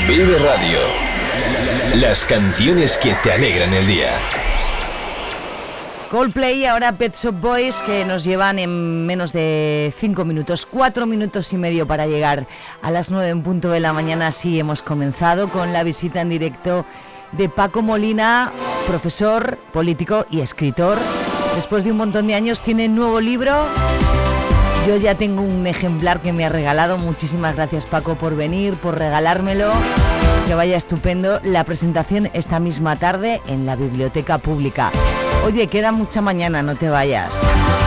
Vive Radio. Las canciones que te alegran el día. Coldplay, ahora Pet Shop Boys, que nos llevan en menos de 5 minutos, 4 minutos y medio para llegar a las 9 en punto de la mañana. Así hemos comenzado con la visita en directo de Paco Molina, profesor, político y escritor. Después de un montón de años tiene nuevo libro. Yo ya tengo un ejemplar que me ha regalado. Muchísimas gracias, Paco, por venir, por regalármelo. Que vaya estupendo. La presentación esta misma tarde en la Biblioteca Pública. Oye, queda mucha mañana, no te vayas.